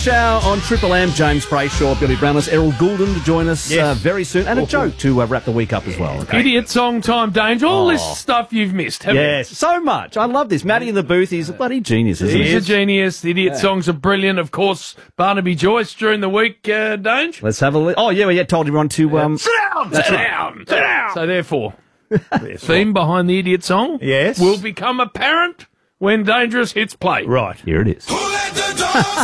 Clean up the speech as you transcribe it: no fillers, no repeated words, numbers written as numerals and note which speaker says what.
Speaker 1: Show on Triple M, James Brayshaw, Billy Brownless, Errol Goulden to join us very soon, and a joke to wrap the week up as well. Okay.
Speaker 2: Idiot song time, Danger. All this stuff you've missed, haven't you?
Speaker 1: Yes, so much. I love this. Matty in the booth, he's a bloody genius, isn't he?
Speaker 2: He's a genius. The idiot songs are brilliant. Of course, Barnaby Joyce during the week, Dange.
Speaker 1: Let's have a look. Oh, yeah, we told everyone to...
Speaker 2: Sit down. So therefore, the theme behind the idiot song will become apparent when Dangerous hits play.
Speaker 1: Right, here it is.